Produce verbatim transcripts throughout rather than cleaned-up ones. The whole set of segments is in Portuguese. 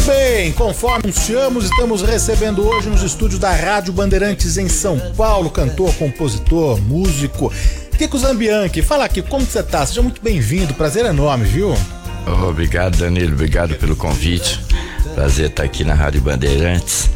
bem, conforme anunciamos, estamos recebendo hoje nos estúdios da Rádio Bandeirantes em São Paulo, cantor, compositor, músico, Kiko Zambianchi. Fala aqui, como você tá? Seja muito bem-vindo, prazer enorme, viu? Oh, obrigado, Danilo, obrigado pelo convite. Prazer estar aqui na Rádio Bandeirantes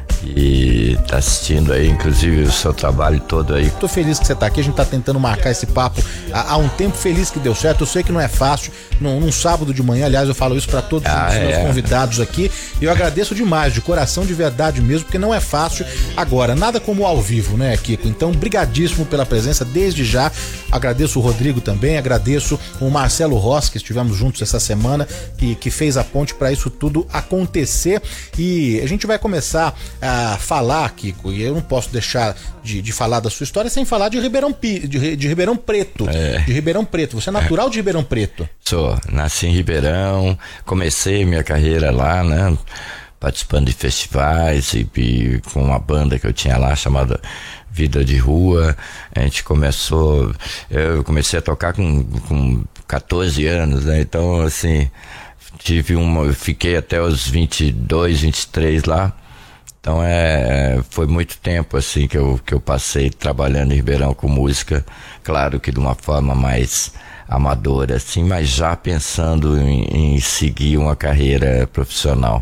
e tá assistindo aí, inclusive, o seu trabalho todo aí. Tô feliz que você tá aqui, a gente tá tentando marcar esse papo há, há um tempo, feliz que deu certo. Eu sei que não é fácil, num, num sábado de manhã, aliás, eu falo isso pra todos ah, os meus é. convidados aqui, e eu agradeço demais, de coração, de verdade mesmo, porque não é fácil. Agora, nada como ao vivo, né, Kiko? Então, brigadíssimo pela presença, desde já. Agradeço o Rodrigo também, agradeço o Marcelo Rossi, que estivemos juntos essa semana, que, que fez a ponte para isso tudo acontecer. E a gente vai começar a falar, Kiko, e eu não posso deixar de, de falar da sua história sem falar de Ribeirão, de, de Ribeirão Preto. É. De Ribeirão Preto. Você é natural de Ribeirão Preto? Sou, nasci em Ribeirão, comecei minha carreira lá, né? Participando de festivais e, e com uma banda que eu tinha lá chamada Vida de Rua. A gente começou, eu comecei a tocar com, com catorze anos, né? Então, assim, tive uma, fiquei até os vinte e dois, vinte e três lá. Então é, foi muito tempo assim que eu, que eu passei trabalhando em Ribeirão com música, claro que de uma forma mais amadora assim, mas já pensando em, em seguir uma carreira profissional.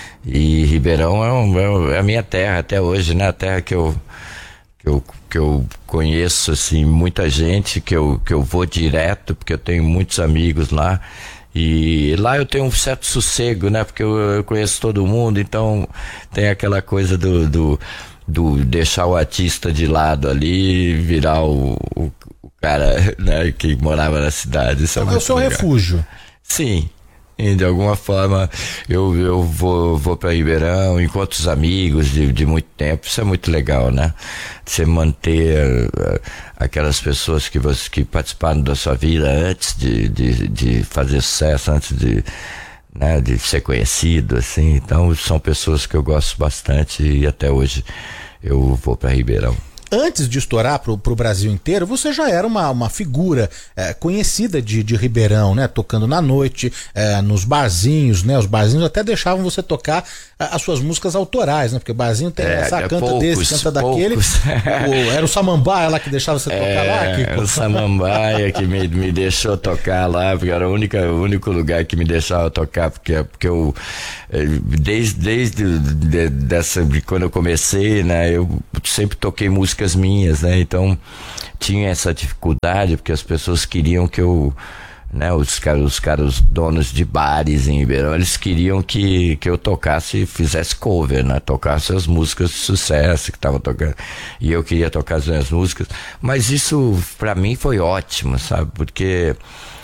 E Ribeirão é, um, é a minha terra até hoje, né? A terra que eu, que eu, que eu conheço assim, muita gente, que eu, que eu vou direto, porque eu tenho muitos amigos lá. E lá eu tenho um certo sossego, né? Porque eu, eu conheço todo mundo, então tem aquela coisa do, do, do deixar o artista de lado ali, virar o, o, o cara, né, que morava na cidade. Isso é, é o seu legal. Refúgio. Sim. E de alguma forma eu, eu vou, vou para Ribeirão, encontro os amigos de, de muito tempo. Isso é muito legal, né? Você manter uh, aquelas pessoas que, você, que participaram da sua vida antes de, de, de fazer sucesso, antes de, né, de ser conhecido, assim. Então são pessoas que eu gosto bastante e até hoje eu vou para Ribeirão. Antes de estourar pro, pro Brasil inteiro, você já era uma, uma figura é, conhecida de, de Ribeirão, né? Tocando na noite, é, nos barzinhos, né? Os barzinhos até deixavam você tocar a, as suas músicas autorais, né? Porque o barzinho tem é, essa é canta poucos, desse, canta daquele. O, era o Samambaia lá que deixava você tocar é, lá? Kiko? O Samambaia que me, me deixou tocar lá, porque era o único, o único lugar que me deixava tocar, porque, porque eu, desde, desde de, dessa, de quando eu comecei, né? Eu sempre toquei música minhas, né? Então tinha essa dificuldade porque as pessoas queriam que eu, né? Os caras, os caras, os donos de bares em Ribeirão, eles queriam que, que eu tocasse e fizesse cover, né? Tocasse as músicas de sucesso que tava tocando. E eu queria tocar as minhas músicas, mas isso pra mim foi ótimo, sabe? Porque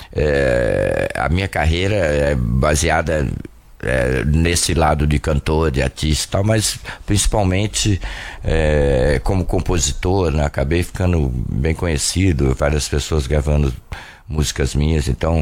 é, a minha carreira é baseada É, nesse lado de cantor, de artista e tal, mas principalmente é, como compositor, né? Acabei ficando bem conhecido, várias pessoas gravando músicas minhas, então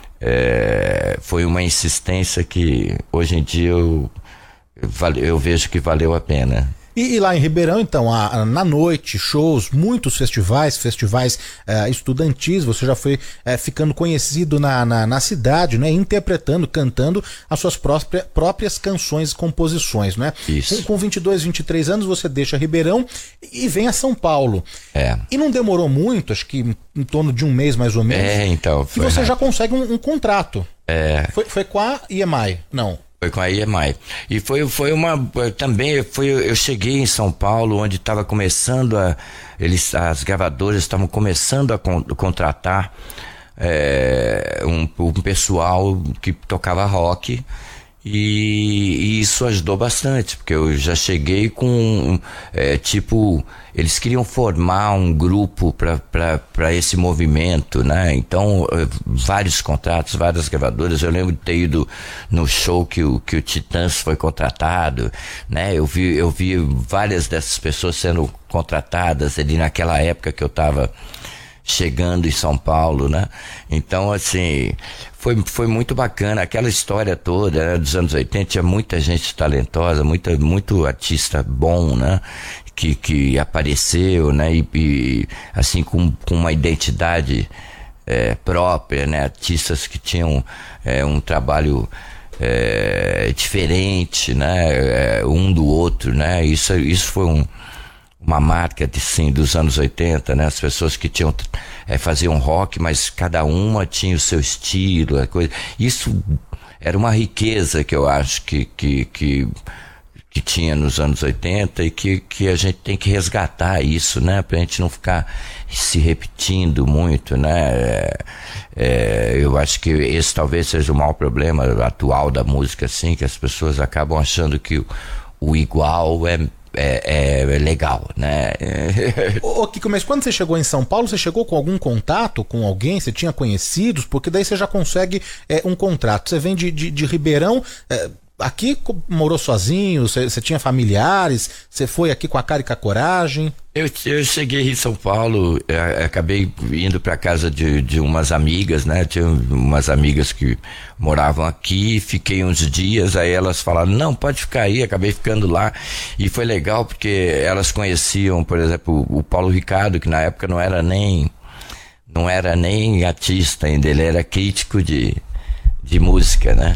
é, foi uma insistência que hoje em dia eu, eu, eu vejo que valeu a pena. E, e lá em Ribeirão, então, a, a, na noite, shows, muitos festivais, festivais eh, estudantis, você já foi eh, ficando conhecido na, na, na cidade, né? Interpretando, cantando as suas próprias, próprias canções e composições, né? Isso. Com, com vinte e dois, vinte e três anos, você deixa Ribeirão e vem a São Paulo. É. E não demorou muito, acho que em torno de um mês mais ou menos, é, então, que você rápido. já consegue um, um contrato. É. Foi, foi com a I M I? Não. Foi com a I M I. E foi, foi uma. Também foi, eu cheguei em São Paulo, onde estava começando a. Eles, as gravadoras estavam começando a con, contratar é, um, um pessoal que tocava rock. E, e isso ajudou bastante, porque eu já cheguei com, é, tipo, eles queriam formar um grupo para esse movimento, né? Então, vários contratos, várias gravadoras. Eu lembro de ter ido no show que o, que o Titãs foi contratado, né? Eu vi, eu vi várias dessas pessoas sendo contratadas ali naquela época que eu estava chegando em São Paulo, né? Então, assim, foi, foi muito bacana. Aquela história toda, né, dos anos oitenta, tinha muita gente talentosa, muita, muito artista bom, né? Que, que apareceu, né? E, e assim, com, com uma identidade é, própria, né? Artistas que tinham é, um trabalho é, diferente, né? É, um do outro, né? Isso, isso foi um, uma marca de, sim, dos anos oitenta, né? As pessoas que tinham, é, faziam rock, mas cada uma tinha o seu estilo, a coisa. Isso era uma riqueza que eu acho que, que, que, que tinha nos anos oitenta e que, que a gente tem que resgatar isso, né? Pra gente não ficar se repetindo muito, né? É, é, eu acho que esse talvez seja o maior problema atual da música, assim, que as pessoas acabam achando que o, o igual é É, é legal, né? Ô, Kiko, mas quando você chegou em São Paulo, você chegou com algum contato com alguém? Você tinha conhecidos? Porque daí você já consegue é, um contrato. Você vem de, de, de Ribeirão, é, aqui morou sozinho, você, você tinha familiares, você foi aqui com a cara e com a coragem? Eu, eu cheguei em São Paulo, eu, acabei indo para casa de, de umas amigas, né? Tinha umas amigas que moravam aqui, fiquei uns dias, aí elas falaram, não, pode ficar aí, acabei ficando lá, e foi legal porque elas conheciam, por exemplo, o Paulo Ricardo, que na época não era nem, não era nem artista ainda, ele era crítico de, de música, né?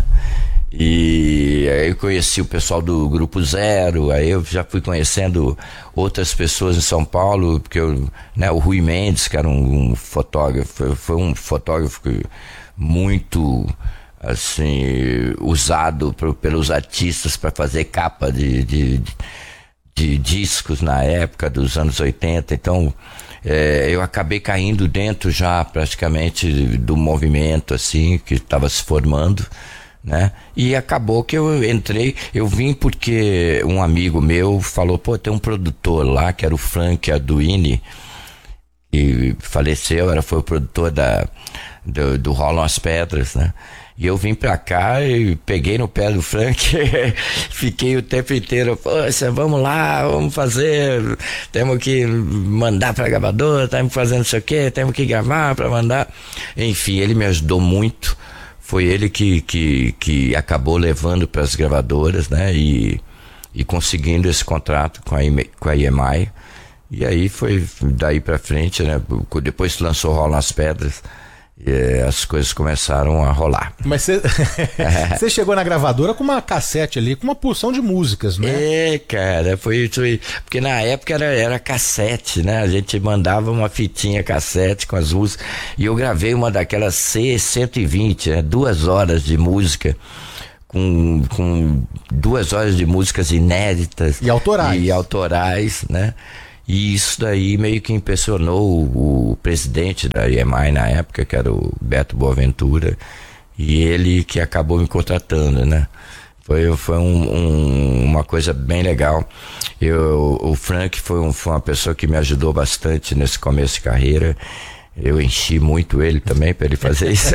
E aí eu conheci o pessoal do Grupo Zero, aí eu já fui conhecendo outras pessoas em São Paulo, porque eu, né, o Rui Mendes, que era um, um fotógrafo, foi um fotógrafo muito, assim, usado pro, pelos artistas para fazer capa de, de, de discos na época dos anos oitenta, então é, eu acabei caindo dentro já praticamente do movimento, assim, que estava se formando, né? E acabou que eu entrei, eu vim porque um amigo meu falou, pô, tem um produtor lá, que era o Frank Arduini, que faleceu, era, foi o produtor da, do, do Rolam as Pedras, né? E eu vim pra cá e peguei no pé do Frank, fiquei o tempo inteiro, poxa, vamos lá, vamos fazer, temos que mandar pra gravadora, temos que fazer não sei o que, temos que gravar pra mandar. Enfim, ele me ajudou muito. Foi ele que, que, que acabou levando para as gravadoras, né? E, e conseguindo esse contrato com a, com a E M I. E aí foi daí para frente, né? Depois que lançou Rolam as Pedras, é, as coisas começaram a rolar. Mas você você chegou na gravadora com uma cassete ali, com uma porção de músicas, né? É, cara, foi, foi porque na época era, era cassete, né? A gente mandava uma fitinha cassete com as músicas e eu gravei uma daquelas C cento e vinte, né? Duas horas de música. Com, com duas horas de músicas inéditas e autorais, e autorais, né? E isso daí meio que impressionou o, o presidente da E M I na época, que era o Beto Boaventura, e ele que acabou me contratando, né? Foi, foi um, um, uma coisa bem legal. Eu, o Frank foi, um, foi uma pessoa que me ajudou bastante nesse começo de carreira. Eu enchi muito ele também para ele fazer isso.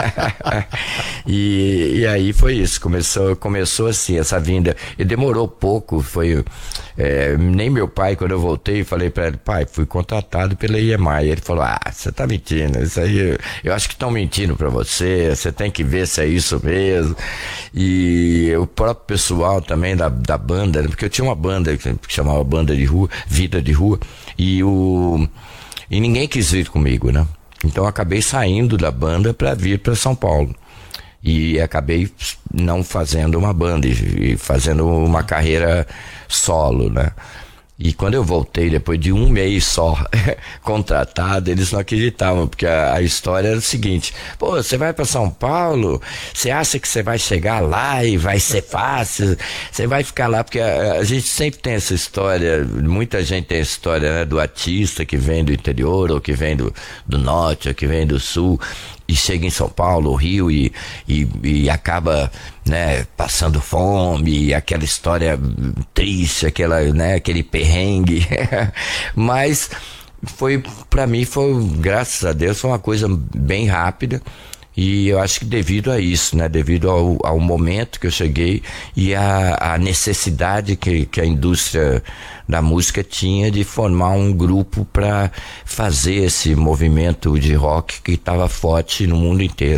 e, e aí foi isso, começou, começou assim, essa vinda. E demorou pouco, foi... É, nem meu pai, quando eu voltei, falei para ele, pai, fui contratado pela E M I. Ele falou, ah, você tá mentindo, isso aí, eu acho que estão mentindo para você, você tem que ver se é isso mesmo. E o próprio pessoal também da, da banda, porque eu tinha uma banda que chamava Banda de Rua, Vida de Rua, e o... E ninguém quis vir comigo, né? Então eu acabei saindo da banda para vir para São Paulo. E acabei não fazendo uma banda e fazendo uma carreira solo, né? E quando eu voltei, depois de um mês só contratado, eles não acreditavam, porque a, a história era o seguinte, pô, você vai para São Paulo, você acha que você vai chegar lá e vai ser fácil, você vai ficar lá, porque a, a gente sempre tem essa história, muita gente tem essa história, né, do artista que vem do interior, ou que vem do, do norte, ou que vem do sul, e chega em São Paulo, Rio, e, e, e acaba, né, passando fome, aquela história triste, aquela, né, aquele perrengue. Mas foi, pra mim, foi, graças a Deus, foi uma coisa bem rápida. E eu acho que devido a isso, né, devido ao, ao momento que eu cheguei e a, a necessidade que, que a indústria da música tinha de formar um grupo para fazer esse movimento de rock que estava forte no mundo inteiro.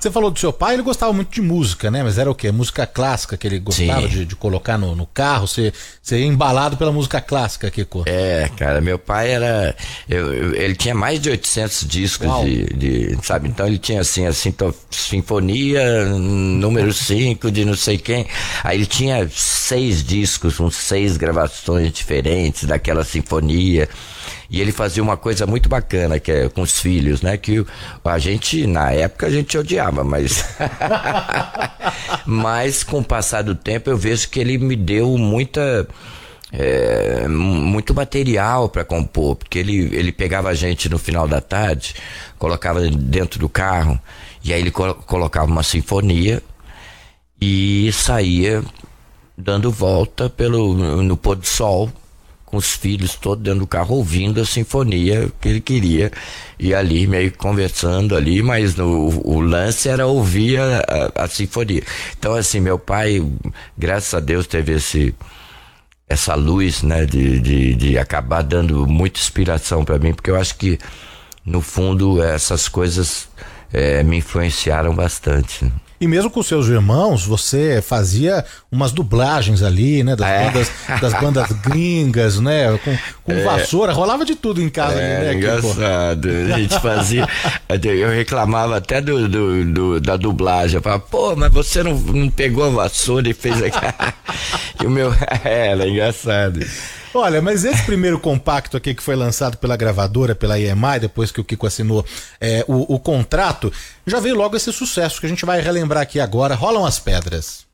Você falou do seu pai, ele gostava muito de música, né? Mas era o quê? Música clássica que ele gostava de, de colocar no, no carro? Você, você ia embalado pela música clássica, Kiko? É, cara, meu pai era... Eu, eu, ele tinha mais de oitocentos discos de, de... Sabe? Então ele tinha assim, a sinto, Sinfonia número cinco de não sei quem. Aí ele tinha seis discos, com seis gravações diferentes daquela sinfonia. E ele fazia uma coisa muito bacana, que é com os filhos, né? Que a gente, na época, a gente odiava, mas... mas com o passar do tempo, eu vejo que ele me deu muita... É, muito material para compor, porque ele, ele pegava a gente no final da tarde, colocava dentro do carro, e aí ele col- colocava uma sinfonia e saía dando volta pelo, no pôr do sol, com os filhos todos dentro do carro ouvindo a sinfonia que ele queria, e ali meio conversando ali, mas no, o lance era ouvir a, a, a sinfonia. Então assim, meu pai, graças a Deus, teve esse essa luz, né, de, de, de acabar dando muita inspiração para mim, porque eu acho que no fundo essas coisas é, me influenciaram bastante. E mesmo com seus irmãos, você fazia umas dublagens ali, né? Das, é. bandas, das bandas gringas, né? Com, com é. vassoura, rolava de tudo em casa. É, ali, né? Engraçado. A gente fazia. Eu reclamava até do, do, do, da dublagem. Eu falava, pô, mas você não, não pegou a vassoura e fez aqui. E o meu. É, era engraçado. Olha, mas esse primeiro compacto aqui que foi lançado pela gravadora, pela E M I, depois que o Kiko assinou é, o, o contrato, já veio logo esse sucesso que a gente vai relembrar aqui agora. Rolam as Pedras.